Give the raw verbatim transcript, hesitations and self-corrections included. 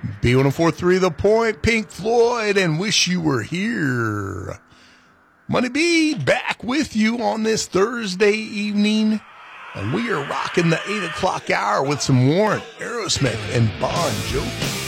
B one oh four point three The Point, Pink Floyd, and Wish You Were Here. Money B back with you on this Thursday evening. And we are rocking the eight o'clock hour with some Warrant, Aerosmith, and Bon Jovi.